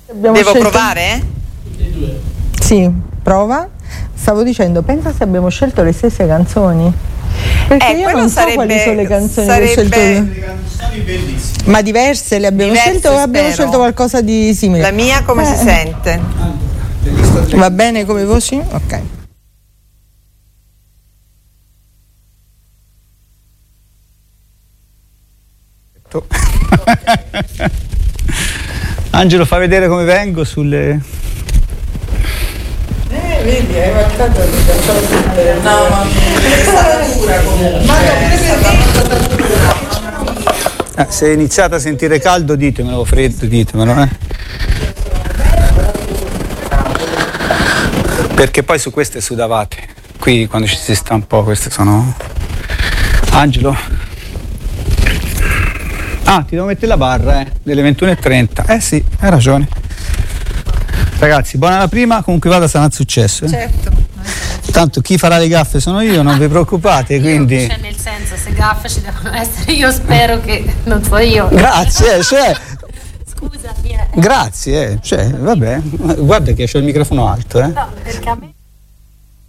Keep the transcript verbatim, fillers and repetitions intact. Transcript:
Abbiamo Devo scelto... provare? Sì, prova. Stavo dicendo, pensa se abbiamo scelto le stesse canzoni. Perché eh, io non so sarebbe, quali sono le canzoni sarebbe... che ho scelto. Le canzoni bellissime. Ma diverse le abbiamo diverse, scelte o abbiamo spero. scelto qualcosa di simile? La mia come eh. si sente? Va bene come voci? Ok. Angelo, fa vedere come vengo sulle... Eh, vedi, hai guardato che facciamo sentire. No, ma è stata dura comunque. Ma Eh, se iniziate a sentire caldo ditemelo, freddo ditemelo, eh. Perché poi su queste sudavate. Qui quando ci si sta un po', queste sono... Angelo? Ah, ti devo mettere la barra, eh, delle ventuno e trenta. Eh sì, hai ragione. Ragazzi, buona la prima, comunque vada sarà un successo. Eh? Certo. Tanto chi farà le gaffe sono io, non vi preoccupate, quindi... Io, cioè, nel senso, se gaffe ci devono essere, io spero che non so io. Grazie, cioè... Scusa, eh. Grazie, cioè, vabbè. Guarda che c'ho il microfono alto, eh. No, perché a me...